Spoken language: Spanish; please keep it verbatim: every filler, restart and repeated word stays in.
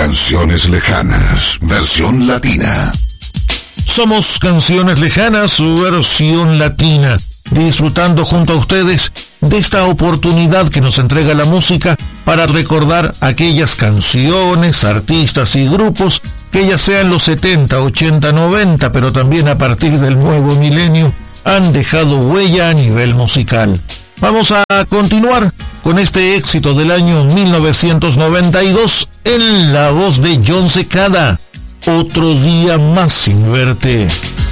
Canciones Lejanas, versión latina. Somos Canciones Lejanas, su versión latina, disfrutando junto a ustedes de esta oportunidad que nos entrega la música para recordar aquellas canciones, artistas y grupos que ya sean los setenta, ochenta, noventa, pero también a partir del nuevo milenio, han dejado huella a nivel musical. Vamos a continuar con este éxito del año mil novecientos noventa y dos en la voz de Jon Secada, Otro día más sin verte.